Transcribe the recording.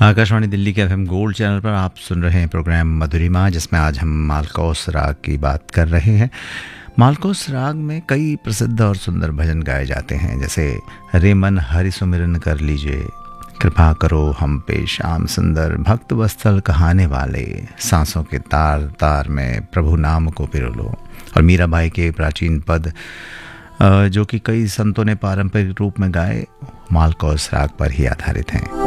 आकाशवाणी दिल्ली के FM gold channel पर आप सुन रहे हैं प्रोग्राम मधुरिमा, जिसमें आज हम मालकोस राग की बात कर रहे हैं। मालकोस राग में कई प्रसिद्ध और सुंदर भजन गाए जाते हैं, जैसे रे मन हरि सुमिरन कर लीजिए, कृपा करो हम पे श्याम सुंदर, भक्त वत्सल कहाने वाले, सांसों के तार तार में प्रभु नाम को पिरो लो, और मीराबाई के प्राचीन पद जो कि कई संतों ने पारंपरिक रूप में गाए, मालकोस राग पर ही आधारित हैं।